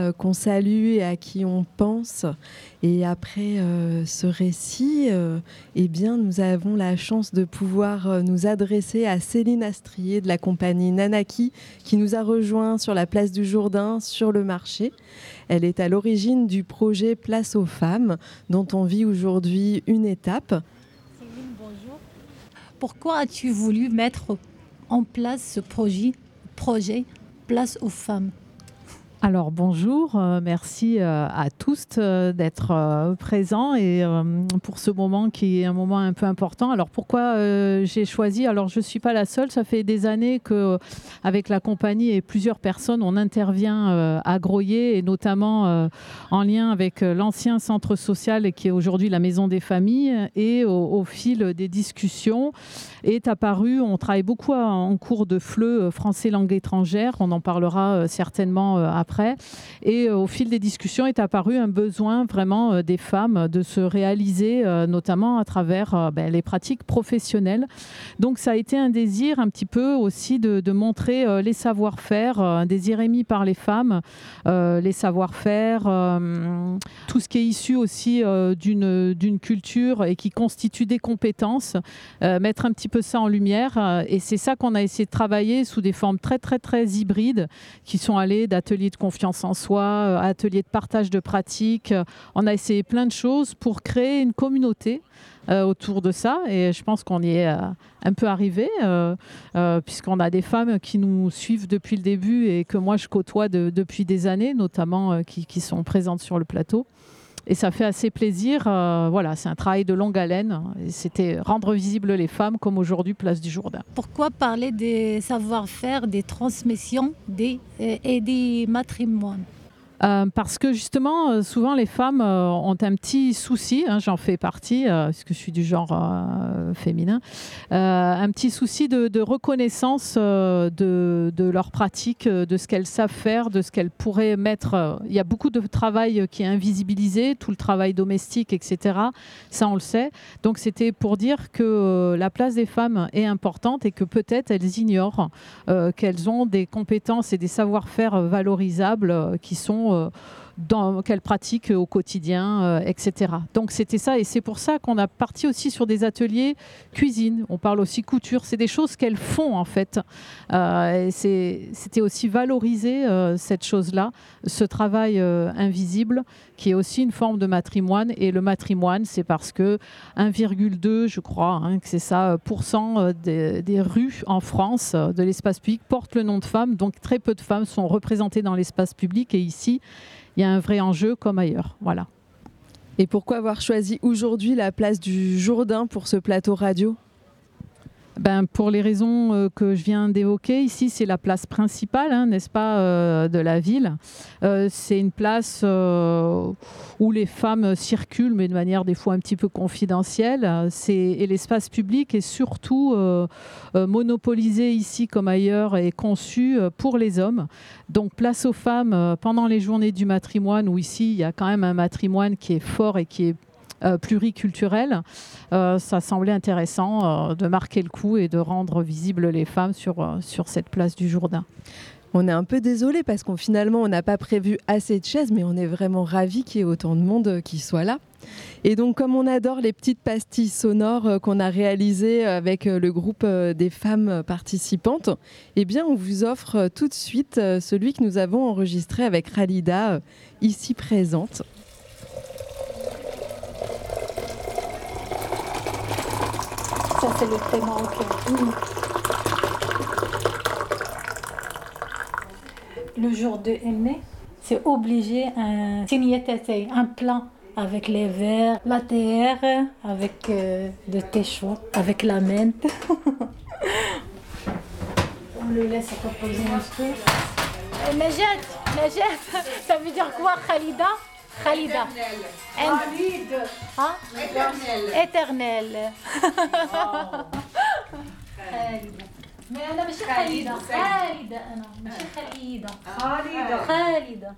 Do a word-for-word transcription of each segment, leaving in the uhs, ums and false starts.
euh, qu'on salue et à qui on pense. Et après euh, ce récit, euh, eh bien, nous avons la chance de pouvoir euh, nous adresser à Céline Astrier de la compagnie Nanaki, qui nous a rejoints sur la place du Jourdain, sur le marché. Elle est à l'origine du projet Place aux femmes, dont on vit aujourd'hui une étape. Céline, bonjour. Pourquoi as-tu voulu mettre en place ce projet, projet Place aux femmes ? Alors bonjour, euh, merci euh, à tous euh, d'être euh, présents et euh, pour ce moment qui est un moment un peu important. Alors pourquoi euh, j'ai choisi ? Alors je ne suis pas la seule, ça fait des années qu'avec la compagnie et plusieurs personnes, on intervient euh, à Groyer et notamment euh, en lien avec l'ancien centre social qui est aujourd'hui la Maison des Familles, et au, au fil des discussions est apparu, on travaille beaucoup en cours de F L E français langue étrangère, on en parlera certainement après. Après. Et euh, au fil des discussions est apparu un besoin vraiment euh, des femmes de se réaliser, euh, notamment à travers euh, ben, les pratiques professionnelles. Donc ça a été un désir un petit peu aussi de, de montrer euh, les savoir-faire, euh, un désir émis par les femmes, euh, les savoir-faire, euh, tout ce qui est issu aussi euh, d'une, d'une culture et qui constitue des compétences, euh, mettre un petit peu ça en lumière. Euh, et c'est ça qu'on a essayé de travailler sous des formes très très très hybrides qui sont allées d'ateliers de confiance en soi, ateliers de partage de pratiques. On a essayé plein de choses pour créer une communauté euh, autour de ça, et je pense qu'on y est euh, un peu arrivé, euh, euh, puisqu'on a des femmes qui nous suivent depuis le début et que moi je côtoie de, depuis des années, notamment euh, qui, qui sont présentes sur le plateau. Et ça fait assez plaisir. Euh, voilà, c'est un travail de longue haleine. Et c'était rendre visibles les femmes, comme aujourd'hui, Place du Jourdain. Pourquoi parler des savoir-faire, des transmissions des, et des matrimoines ? Euh, parce que justement, euh, souvent les femmes euh, ont un petit souci, hein, j'en fais partie, euh, puisque je suis du genre euh, féminin, euh, un petit souci de, de reconnaissance euh, de, de leur pratique, de ce qu'elles savent faire, de ce qu'elles pourraient mettre. Euh, il y a beaucoup de travail qui est invisibilisé, tout le travail domestique, et cetera. Ça, on le sait. Donc c'était pour dire que euh, la place des femmes est importante et que peut-être elles ignorent euh, qu'elles ont des compétences et des savoir-faire valorisables euh, qui sont dans qu'elles pratiquent au quotidien, euh, et cetera. Donc c'était ça, et c'est pour ça qu'on a parti aussi sur des ateliers cuisine. On parle aussi couture. C'est des choses qu'elles font en fait. Euh, et c'est, c'était aussi valoriser euh, cette chose-là, ce travail euh, invisible, qui est aussi une forme de matrimoine. Et le matrimoine, c'est parce que un virgule deux, je crois, hein, que c'est ça, pour cent des, des rues en France, de l'espace public, portent le nom de femmes. Donc très peu de femmes sont représentées dans l'espace public. Et ici, il y a un vrai enjeu comme ailleurs. Voilà. Et pourquoi avoir choisi aujourd'hui la place du Jourdain pour ce plateau radio ? Ben, pour les raisons euh, que je viens d'évoquer, ici c'est la place principale, hein, n'est-ce pas, euh, de la ville. Euh, c'est une place euh, où les femmes circulent, mais de manière des fois un petit peu confidentielle. C'est, et l'espace public est surtout euh, euh, monopolisé ici comme ailleurs et conçu euh, pour les hommes. Donc place aux femmes euh, pendant les journées du matrimoine, où ici il y a quand même un matrimoine qui est fort et qui est Euh, pluriculturel, euh, ça semblait intéressant euh, de marquer le coup et de rendre visibles les femmes sur, euh, sur cette place du Jourdain. On est un peu désolé parce qu'on finalement on n'a pas prévu assez de chaises, mais on est vraiment ravis qu'il y ait autant de monde qui soit là. Et donc comme on adore les petites pastilles sonores qu'on a réalisées avec le groupe des femmes participantes, eh bien on vous offre tout de suite celui que nous avons enregistré avec Khalida ici présente. Ça, c'est le thé marocain. Mmh. Le jour de Henné, c'est obligé un signétaté, un plat avec les verres, la terre, avec euh, de thé chaud, avec la menthe. On le laisse reposer un peu. Najat, Najat, ça veut dire quoi, Khalida? Khalida. Khalid. Hein? Éternel. Éternel. خالد. Mais أنا مش خالدة. خالدة أنا مش خالدة. خالدة.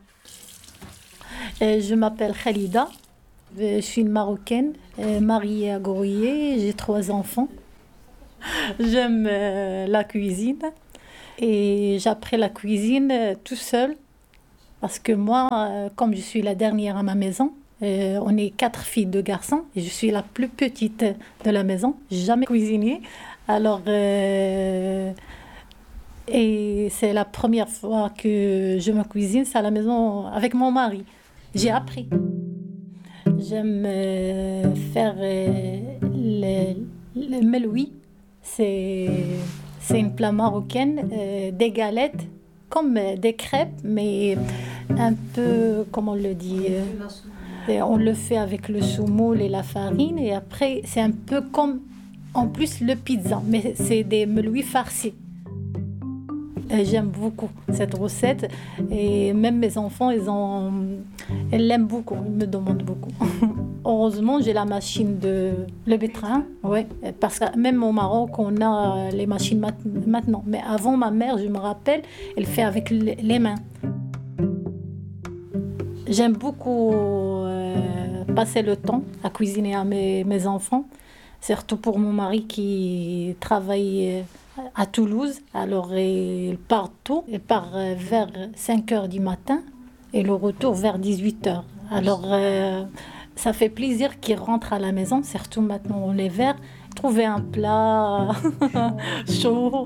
Je m'appelle Khalida. Je suis une Marocaine, mariée à Groyer. J'ai trois enfants. J'aime la cuisine et j'apprends la cuisine tout seul Parce que moi, euh, comme je suis la dernière à ma maison, euh, on est quatre filles, deux garçons, et je suis la plus petite de la maison. J'ai jamais cuisiné. Alors, euh, et c'est la première fois que je me cuisine, c'est à la maison avec mon mari. J'ai appris. J'aime euh, faire euh, le, le meloui. C'est, c'est une plat marocaine, euh, des galettes, comme euh, des crêpes, mais un peu, comment on le dit, euh, on le fait avec le semoule et la farine, et après c'est un peu comme, en plus, le pizza, mais c'est des melouis farcis. Et j'aime beaucoup cette recette, et même mes enfants, ils ont, ils l'aiment beaucoup, ils me demandent beaucoup. Heureusement, j'ai la machine de le pétrin, ouais, parce que même au Maroc, on a les machines mat- maintenant. Mais avant, ma mère, je me rappelle, elle fait avec les mains. J'aime beaucoup euh, passer le temps à cuisiner à mes, mes enfants, surtout pour mon mari qui travaille à Toulouse. Alors, il part tôt, il part vers cinq heures du matin et le retour vers dix-huit heures. Alors, euh, ça fait plaisir qu'il rentre à la maison, surtout maintenant en hiver, trouver un plat chaud.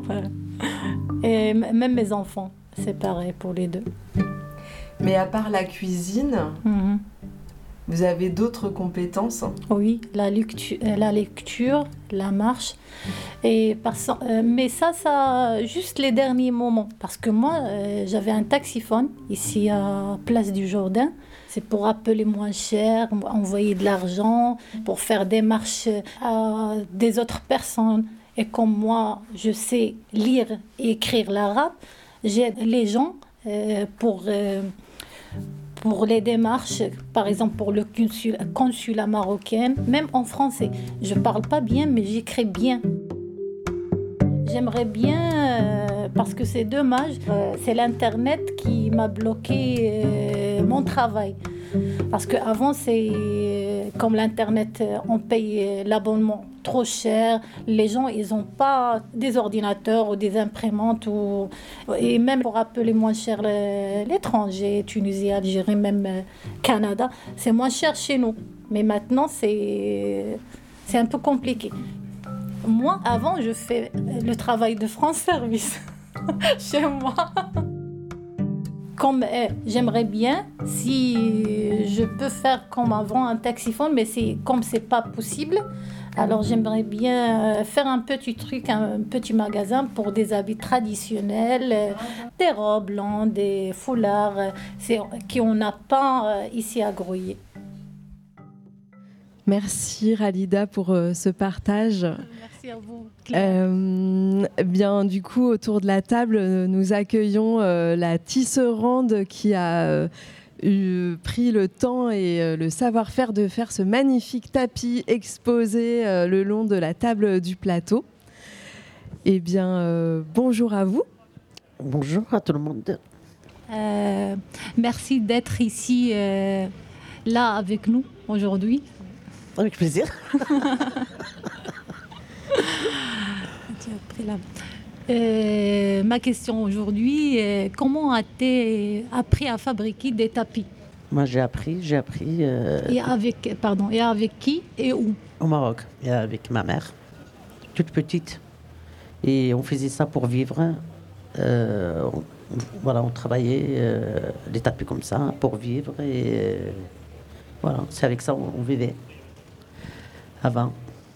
Et même mes enfants, c'est pareil pour les deux. Mais à part la cuisine, Mm-hmm. vous avez d'autres compétences? Oui, la lecture, la lecture, la marche. Et par, euh, mais ça, ça, juste les derniers moments. Parce que moi, euh, j'avais un taxiphone ici à Place du Jourdain. C'est pour appeler moins cher, envoyer de l'argent, pour faire des marches à des autres personnes. Et comme moi, je sais lire et écrire l'arabe, j'aide les gens euh, pour... Euh, pour les démarches, par exemple pour le consul, consulat marocain, même en français. Je ne parle pas bien, mais j'écris bien. J'aimerais bien, euh, parce que c'est dommage, euh, c'est l'Internet qui m'a bloqué euh, mon travail. Parce qu'avant, c'est euh, comme l'Internet, euh, on paye euh, l'abonnement trop cher. Les gens, ils n'ont pas des ordinateurs ou des imprimantes. Ou... Et même pour appeler moins cher l'étranger, Tunisie, Algérie, même euh, Canada, c'est moins cher chez nous. Mais maintenant, c'est, c'est un peu compliqué. Moi, avant, je fais le travail de France Service chez moi. Comme eh, j'aimerais bien, si je peux faire comme avant un taxiphone, mais c'est, comme c'est pas possible, alors j'aimerais bien faire un petit truc, un petit magasin pour des habits traditionnels, des robes blancs, des foulards, c'est, qu'on n'a pas ici à Groyer. Merci Ralida pour euh, ce partage. Merci à vous. Euh, bien, du coup, autour de la table, nous accueillons euh, la tisserande qui a euh, eu, pris le temps et euh, le savoir-faire de faire ce magnifique tapis exposé euh, le long de la table du plateau. Eh bien, euh, bonjour à vous. Bonjour à tout le monde. Euh, merci d'être ici, euh, là avec nous aujourd'hui. Avec plaisir. Euh, ma question aujourd'hui est comment as-tu appris à fabriquer des tapis? Moi, j'ai appris, j'ai appris euh, Et avec, pardon, et avec qui et où? au Maroc, et avec ma mère, toute petite. Et on faisait ça pour vivre. Euh, on, voilà, on travaillait euh, des tapis comme ça pour vivre. Et euh, voilà, c'est avec ça on, on vivait avant.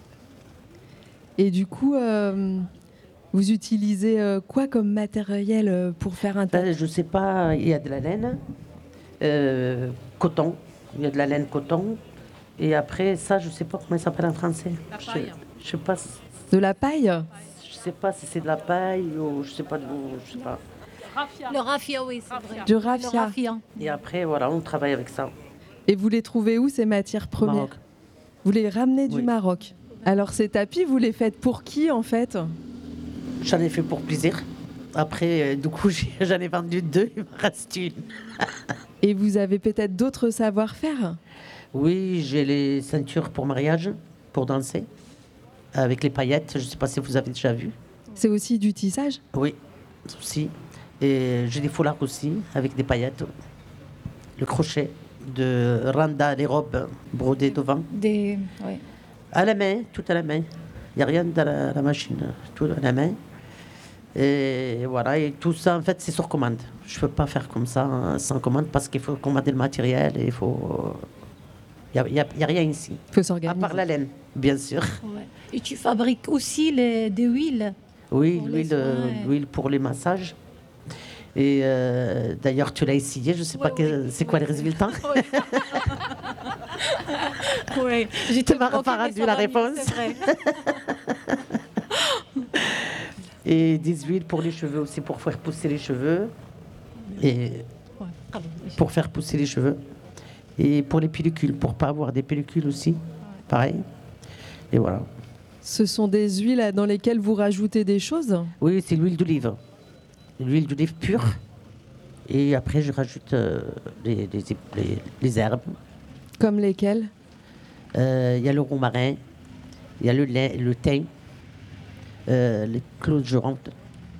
Et du coup, euh, vous utilisez euh, quoi comme matériel euh, pour faire un tapis? Ben, je sais pas, il y a de la laine, euh, coton, il y a de la laine coton. Et après, ça, je sais pas comment ça s'appelle en français. La paille. Je, je sais pas. De la paille? Je sais pas si c'est de la paille ou je sais pas, de, je sais pas. Raffia. Le raffia, oui, c'est vrai. Du Le raffia. raffia. Et après, voilà, on travaille avec ça. Et vous les trouvez où, ces matières Au premières? Maroc. Vous les ramenez du Oui. Maroc. Alors ces tapis, vous les faites pour qui en fait? J'en ai fait pour plaisir. Après, euh, du coup, j'ai- j'en ai vendu deux, il me reste une. Et vous avez peut-être d'autres savoir-faire? Oui, j'ai les ceintures pour mariage, pour danser, avec les paillettes. Je ne sais pas si vous avez déjà vu. C'est aussi du tissage? Oui, aussi. Et j'ai des foulards aussi, avec des paillettes. le crochet, de randa, les robes brodées devant. Des, ouais. À la main, tout à la main. Il n'y a rien dans la, la machine, tout à la main. Et voilà, et tout ça, en fait, c'est sur commande. Je ne peux pas faire comme ça, hein, sans commande, parce qu'il faut commander le matériel et il faut... Il n'y a, a, a rien ici. Il faut s'organiser. À part la laine, bien sûr. Ouais. Et tu fabriques aussi les, des huiles? Oui, pour l'huile, les soins, euh, ouais. l'huile pour les massages. Et euh, d'ailleurs, tu l'as essayé, je ne sais Ouais, pas que, oui. c'est quoi les résultats. Oui, Tu m'as pas rendu la réponse. Et des huiles pour les cheveux aussi, pour faire pousser les cheveux. Et pour faire pousser les cheveux. Et pour les pellicules, pour ne pas avoir des pellicules aussi. Pareil. Et voilà. Ce sont des huiles dans lesquelles vous rajoutez des choses? Oui, c'est l'huile d'olive. L'huile d'olive pure. Et après, je rajoute euh, les, les, les, les herbes. Comme lesquelles? Il euh, y a le romarin, il y a le lait, le thym, euh, les cloches gerantes,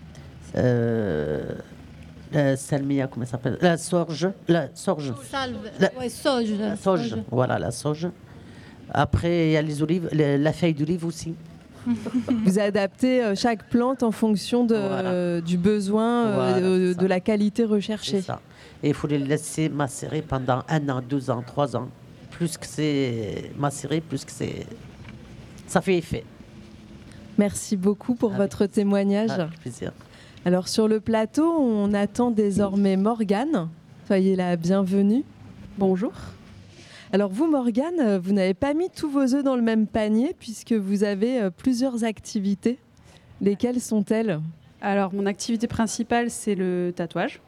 euh, la salmia, comment ça s'appelle? La sorge. La sorge. Salve. La, Ouais, sauge. la sauge. sauge. Voilà, la sauge. Après, il y a les olives, le, la feuille d'olive aussi. Vous adaptez euh, chaque plante en fonction de, Voilà. euh, du besoin, euh, Voilà, de, c'est de ça. la qualité recherchée. C'est ça. Et il faut les laisser macérer pendant un an, deux ans, trois ans. Plus que c'est macéré, plus que c'est... Ça fait effet. Merci beaucoup pour Avec votre témoignage. Avec plaisir. Alors sur le plateau, on attend désormais Morgane. Soyez la bienvenue. Bonjour. Alors vous, Morgane, vous n'avez pas mis tous vos œufs dans le même panier puisque vous avez euh, plusieurs activités. Lesquelles sont-elles? Alors, mon activité principale, c'est le tatouage.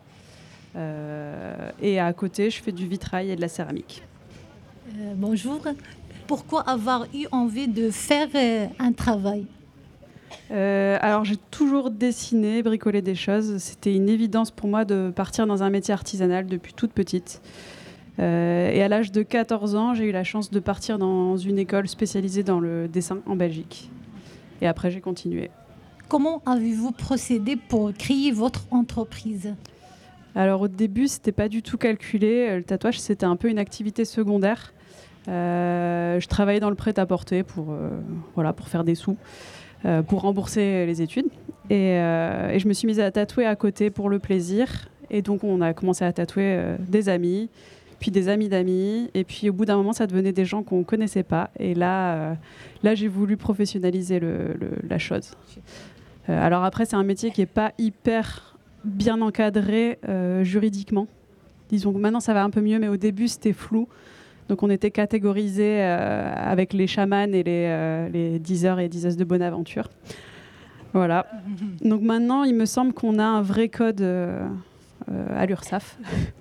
Euh, et à côté, je fais du vitrail et de la céramique. Euh, bonjour. Pourquoi avoir eu envie de faire euh, un travail? Euh, alors, j'ai toujours dessiné, bricolé des choses. C'était une évidence pour moi de partir dans un métier artisanal depuis toute petite. Euh, et à l'âge de quatorze ans, j'ai eu la chance de partir dans une école spécialisée dans le dessin en Belgique. Et après, j'ai continué. Comment avez-vous procédé pour créer votre entreprise? Alors au début, c'était pas du tout calculé. Le tatouage, c'était un peu une activité secondaire. Euh, je travaillais dans le prêt-à-porter pour, euh, voilà, pour faire des sous, euh, pour rembourser les études. Et, euh, et je me suis mise à tatouer à côté pour le plaisir. Et donc on a commencé à tatouer euh, des amis, puis des amis d'amis. Et puis au bout d'un moment, ça devenait des gens qu'on ne connaissait pas. Et là, euh, là j'ai voulu professionnaliser le, le, la chose. Euh, alors après, c'est un métier qui n'est pas hyper bien encadré euh, juridiquement. Disons que maintenant, ça va un peu mieux, mais au début, c'était flou. Donc on était catégorisés euh, avec les chamans et les, euh, les diseurs et diseuses de Bonaventure. Voilà. Donc maintenant, il me semble qu'on a un vrai code euh, euh, à l'URSSAF.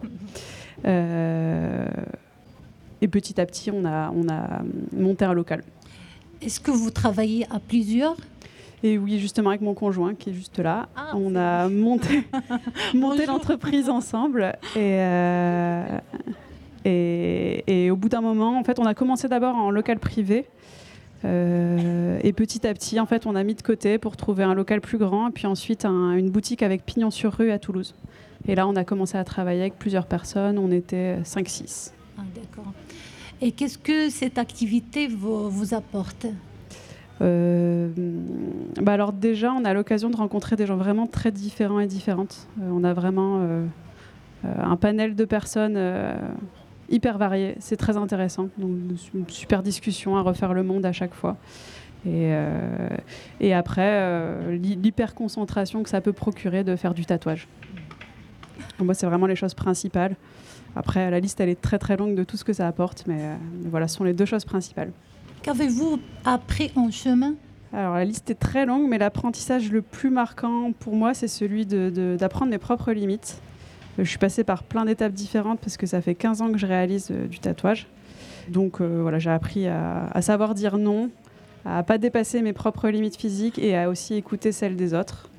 Euh, et petit à petit, on a, on a monté un local. Est-ce que vous travaillez à plusieurs? Et oui, justement, avec mon conjoint qui est juste là, Ah, on c'est a monté, monté Bonjour. l'entreprise ensemble. Et, euh, et, et au bout d'un moment, en fait, on a commencé d'abord en local privé. Euh, et petit à petit, en fait, on a mis de côté pour trouver un local plus grand. Et puis ensuite, un, une boutique avec pignon sur rue à Toulouse. Et là, on a commencé à travailler avec plusieurs personnes. On était cinq six. Ah, d'accord. Et qu'est-ce que cette activité vous, vous apporte? Euh, bah alors déjà, on a l'occasion de rencontrer des gens vraiment très différents et différentes. Euh, on a vraiment euh, euh, un panel de personnes euh, hyper variées. C'est très intéressant. Donc, une super discussion à refaire le monde à chaque fois. Et, euh, et après, euh, l'hyper-concentration que ça peut procurer de faire du tatouage. Donc, moi, c'est vraiment les choses principales. Après, la liste, elle est très très longue de tout ce que ça apporte. Mais, euh, mais voilà, ce sont les deux choses principales. Qu'avez-vous appris en chemin? Alors la liste est très longue, mais l'apprentissage le plus marquant pour moi, c'est celui de, de, d'apprendre mes propres limites. Euh, je suis passée par plein d'étapes différentes parce que ça fait quinze ans que je réalise euh, du tatouage. Donc euh, voilà, j'ai appris à, à savoir dire non, à ne pas dépasser mes propres limites physiques et à aussi écouter celles des autres.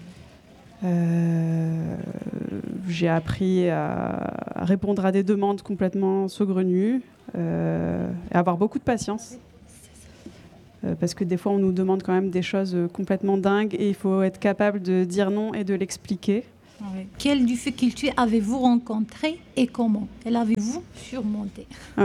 Euh, j'ai appris à, à répondre à des demandes complètement saugrenues, euh, et à avoir beaucoup de patience. Euh, parce que des fois, on nous demande quand même des choses euh, complètement dingues et il faut être capable de dire non et de l'expliquer. Ouais. Quelles difficultés avez-vous rencontrées et comment? Et l'avez-vous surmontées?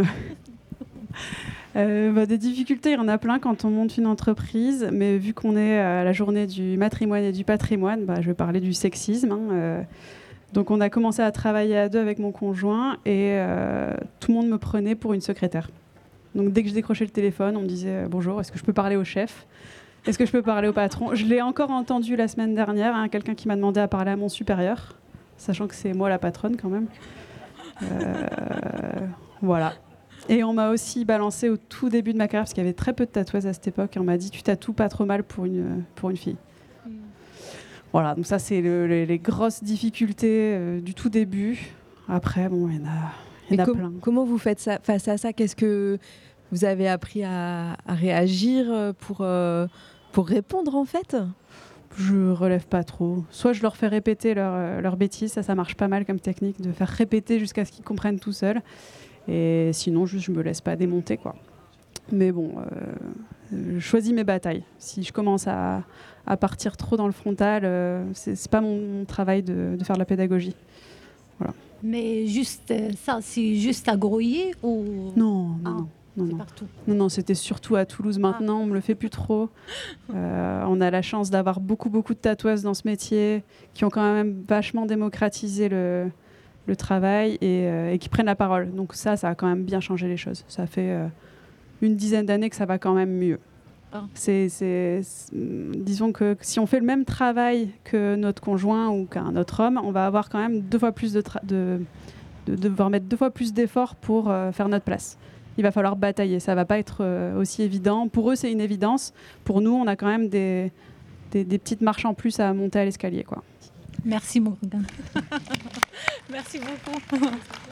Euh, bah, des difficultés, il y en a plein quand on monte une entreprise, mais vu qu'on est à la journée du matrimoine et du patrimoine, bah, je vais parler du sexisme. Hein, euh, donc on a commencé à travailler à deux avec mon conjoint et euh, tout le monde me prenait pour une secrétaire. Donc dès que je décrochais le téléphone, on me disait « Bonjour, est-ce que je peux parler au chef ? Est-ce que je peux parler au patron ?» Je l'ai encore entendu la semaine dernière, hein, quelqu'un qui m'a demandé à parler à mon supérieur, sachant que c'est moi la patronne quand même. Euh, voilà. Et on m'a aussi balancé au tout début de ma carrière, parce qu'il y avait très peu de tatoueuses à cette époque, et on m'a dit « tu tatoues pas trop mal pour une, pour une fille mm. ». Voilà, donc ça c'est le, les, les grosses difficultés euh, du tout début. Après, bon, il y en a, il y en a com- plein. Comment vous faites ça, face à ça? Qu'est-ce que vous avez appris à, à réagir pour, euh, pour répondre en fait? Je relève pas trop. Soit je leur fais répéter leurs leur bêtises, ça, ça marche pas mal comme technique, de faire répéter jusqu'à ce qu'ils comprennent tout seuls. Et sinon, juste, je me laisse pas démonter, quoi. Mais bon, euh, je choisis mes batailles. Si je commence à, à partir trop dans le frontal, euh, c'est, c'est pas mon, mon travail de, de faire de la pédagogie. Voilà. Mais juste ça, c'est juste à Groyer ou... Non, non, ah, non. Non, c'est non. partout. Non, non, c'était surtout à Toulouse. Maintenant, ah. on me le fait plus trop. Euh, on a la chance d'avoir beaucoup, beaucoup de tatoueuses dans ce métier qui ont quand même vachement démocratisé le... le travail et, euh, et qui prennent la parole. Donc ça, ça a quand même bien changé les choses. Ça fait euh, une dizaine d'années que ça va quand même mieux. Oh. C'est, c'est, c'est, disons que si on fait le même travail que notre conjoint ou qu'un autre homme, on va avoir quand même deux fois plus de, tra- de, de, de devoir mettre deux fois plus d'efforts pour euh, faire notre place. Il va falloir batailler. Ça va pas être euh, aussi évident. Pour eux, c'est une évidence. Pour nous, on a quand même des, des, des petites marches en plus à monter à l'escalier, quoi. Merci Morgane. Merci beaucoup.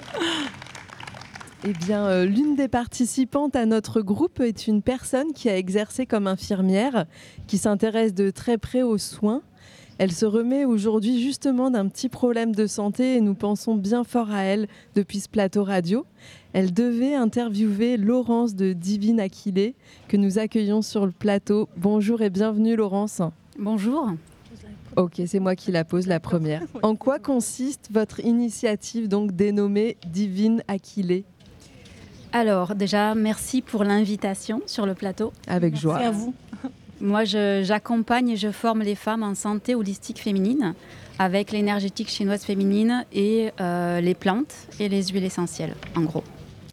Eh bien, euh, l'une des participantes à notre groupe est une personne qui a exercé comme infirmière, qui s'intéresse de très près aux soins. Elle se remet aujourd'hui justement d'un petit problème de santé et nous pensons bien fort à elle depuis ce plateau radio. Elle devait interviewer Laurence de Divine Aquilée, que nous accueillons sur le plateau. Bonjour et bienvenue Laurence. Bonjour. Ok, c'est moi qui la pose la première. En quoi consiste votre initiative donc dénommée Divine Aquilée? Alors déjà, merci pour l'invitation sur le plateau. Avec merci joie. À vous. Moi, je, j'accompagne et je forme les femmes en santé holistique féminine avec l'énergétique chinoise féminine et euh, les plantes et les huiles essentielles, en gros.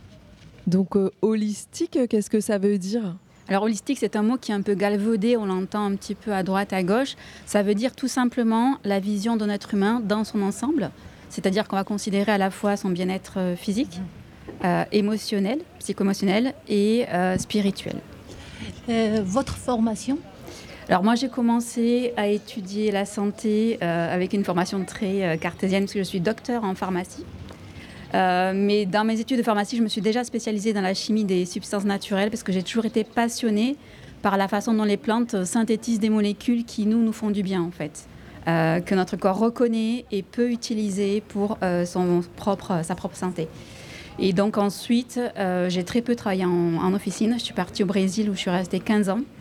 Donc euh, holistique, qu'est-ce que ça veut dire ? Alors holistique, c'est un mot qui est un peu galvaudé, on l'entend un petit peu à droite, à gauche. Ça veut dire tout simplement la vision d'un être humain dans son ensemble. C'est-à-dire qu'on va considérer à la fois son bien-être physique, euh, émotionnel, psycho-émotionnel et euh, spirituel. Euh, votre formation ? Alors moi, j'ai commencé à étudier la santé euh, avec une formation très euh, cartésienne parce que je suis docteur en pharmacie. Euh, mais dans mes études de pharmacie, je me suis déjà spécialisée dans la chimie des substances naturelles parce que j'ai toujours été passionnée par la façon dont les plantes synthétisent des molécules qui nous, nous font du bien en fait, euh, que notre corps reconnaît et peut utiliser pour euh, son propre, sa propre santé. Et donc ensuite, euh, j'ai très peu travaillé en, en officine. Je suis partie au Brésil où je suis restée quinze ans.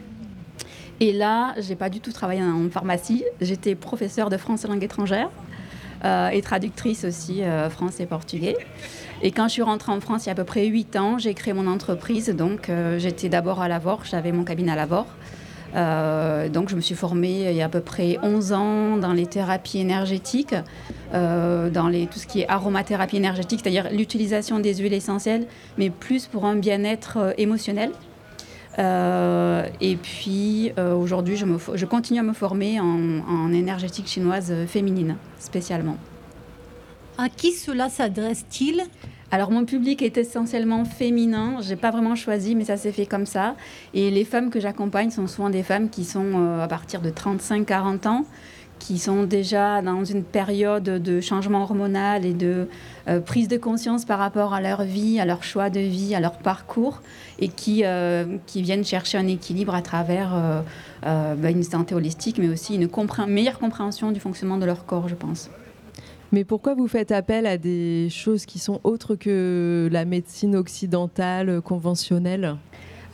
Et là, je n'ai pas du tout travaillé en pharmacie. J'étais professeure de français langue étrangère. Euh, et traductrice aussi, euh, français et portugais. Et quand je suis rentrée en France il y a à peu près huit ans, j'ai créé mon entreprise. Donc, euh, j'étais d'abord à Lavore, j'avais mon cabinet à Lavore. Euh, donc, je me suis formée il y a à peu près onze ans dans les thérapies énergétiques, euh, dans les, tout ce qui est aromathérapie énergétique, c'est-à-dire l'utilisation des huiles essentielles, mais plus pour un bien-être euh, émotionnel. Euh, et puis euh, aujourd'hui, je, me, je continue à me former en, en énergétique chinoise féminine, spécialement. À qui cela s'adresse-t-il ? Alors mon public est essentiellement féminin, je n'ai pas vraiment choisi, mais ça s'est fait comme ça. Et les femmes que j'accompagne sont souvent des femmes qui sont euh, à partir de trente-cinq à quarante ans, qui sont déjà dans une période de changement hormonal et de euh, prise de conscience par rapport à leur vie, à leur choix de vie, à leur parcours, et qui, euh, qui viennent chercher un équilibre à travers euh, euh, bah, une santé holistique, mais aussi une compré- meilleure compréhension du fonctionnement de leur corps, je pense. Mais pourquoi vous faites appel à des choses qui sont autres que la médecine occidentale conventionnelle ?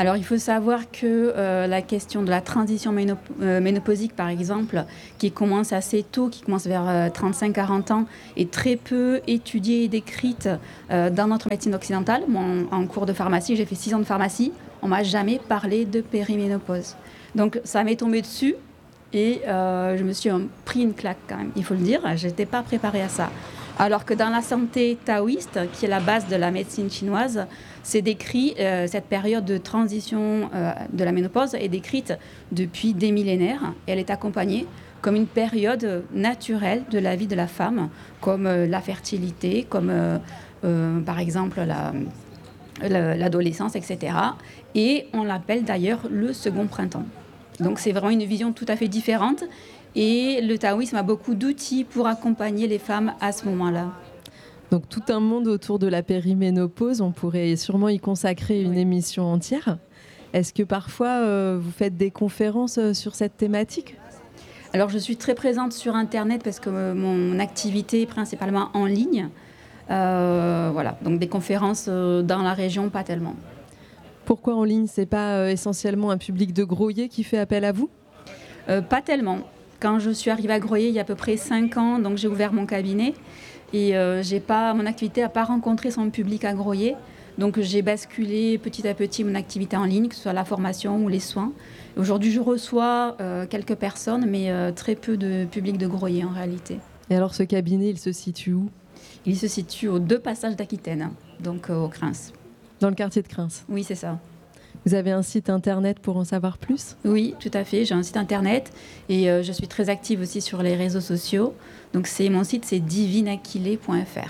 Alors, il faut savoir que euh, la question de la transition ménop- euh, ménopausique, par exemple, qui commence assez tôt, qui commence vers euh, trente-cinq à quarante ans, est très peu étudiée et décrite euh, dans notre médecine occidentale. Moi, en, en cours de pharmacie, j'ai fait six ans de pharmacie, on m'a jamais parlé de périménopause. Donc, ça m'est tombé dessus et euh, je me suis um, pris une claque quand même, il faut le dire. Je n'étais pas préparée à ça. Alors que dans la santé taoïste, qui est la base de la médecine chinoise, c'est décrit, euh, cette période de transition euh, de la ménopause est décrite depuis des millénaires. Et elle est accompagnée comme une période naturelle de la vie de la femme, comme euh, la fertilité, comme euh, euh, par exemple la, la, l'adolescence, et cetera. Et on l'appelle d'ailleurs le second printemps. Donc c'est vraiment une vision tout à fait différente. Et le taoïsme a beaucoup d'outils pour accompagner les femmes à ce moment-là. Donc tout un monde autour de la périménopause, on pourrait sûrement y consacrer une oui. émission entière. Est-ce que parfois euh, vous faites des conférences euh, sur cette thématique ? Alors je suis très présente sur Internet parce que euh, mon activité est principalement en ligne. Euh, voilà, donc des conférences euh, dans la région, pas tellement. Pourquoi en ligne ? C'est pas euh, essentiellement un public de Groyer qui fait appel à vous ? euh, Pas tellement. Quand je suis arrivée à Groyer il y a à peu près cinq ans, donc j'ai ouvert mon cabinet et euh, j'ai pas, mon activité n'a pas rencontré son public à Groyer. Donc j'ai basculé petit à petit mon activité en ligne, que ce soit la formation ou les soins. Aujourd'hui, je reçois euh, quelques personnes, mais euh, très peu de public de Groyer en réalité. Et alors ce cabinet, il se situe où ? Il se situe aux deux passages d'Aquitaine, donc euh, au Crins. Dans le quartier de Crins ? Oui, c'est ça. Vous avez un site internet pour en savoir plus ? Oui, tout à fait. J'ai un site internet et euh, je suis très active aussi sur les réseaux sociaux. Donc c'est, mon site, c'est divine aquilée point f r.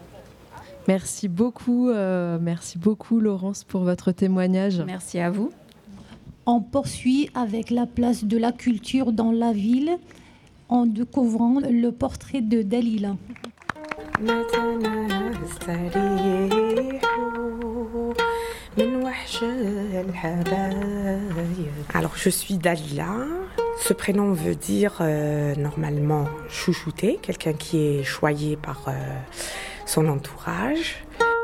Merci beaucoup, euh, merci beaucoup Laurence pour votre témoignage. Merci à vous. On poursuit avec la place de la culture dans la ville en découvrant le portrait de Dalila. Alors je suis Dalila. Ce prénom veut dire euh, normalement chouchouté, quelqu'un qui est choyé par euh, son entourage.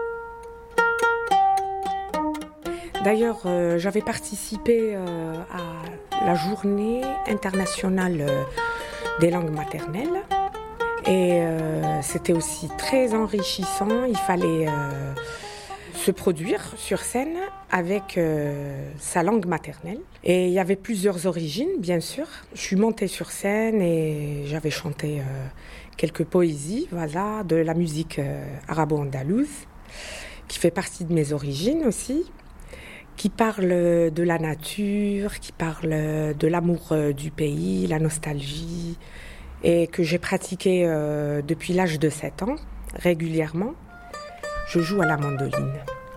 D'ailleurs, euh, j'avais participé euh, à la journée internationale euh, des langues maternelles. Et euh, c'était aussi très enrichissant. Il fallait euh, se produire sur scène avec euh, sa langue maternelle. Et il y avait plusieurs origines, bien sûr. Je suis montée sur scène et j'avais chanté euh, quelques poésies, voilà, de la musique euh, arabo-andalouse, qui fait partie de mes origines aussi, qui parle de la nature, qui parle de l'amour du pays, la nostalgie, et que j'ai pratiqué euh, depuis l'âge de sept ans, régulièrement. Je joue à la mandoline.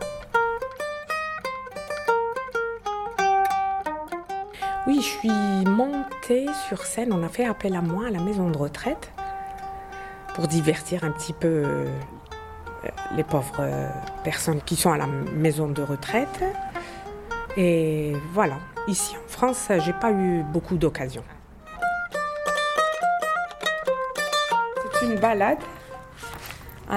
Oui, je suis montée sur scène, on a fait appel à moi à la maison de retraite pour divertir un petit peu euh, les pauvres euh, personnes qui sont à la maison de retraite. Et voilà, ici en France, j'ai pas eu beaucoup d'occasions. C'est une balade